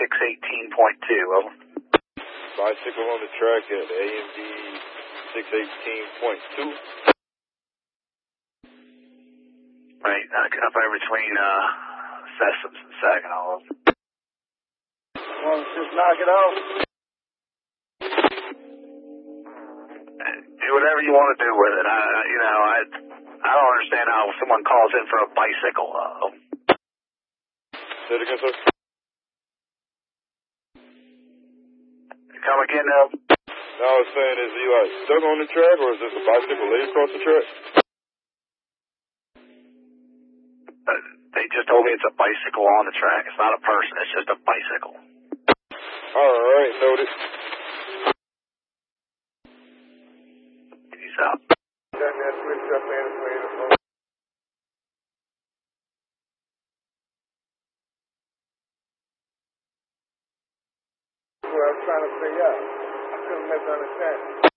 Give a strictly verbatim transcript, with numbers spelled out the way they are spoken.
six eighteen point two. Over. Bicycle on the track at A M D six eighteen point two. Right, uh, up there between uh, Sessoms and Saginaw. Well, let's just knock it off. Do whatever you want to do with it. I, you know, I, I don't understand how someone calls in for a bicycle. Uh, Say it again, sir. Come again now? No, I was saying, is he like stuck on the track, or is this a bicycle laid across the track? Uh, they just told me it's a bicycle on the track. It's not a person. It's just a bicycle. All right, noted. Peace out. That man switched up and played the phone. What I was trying to figure out. I couldn't misunderstand.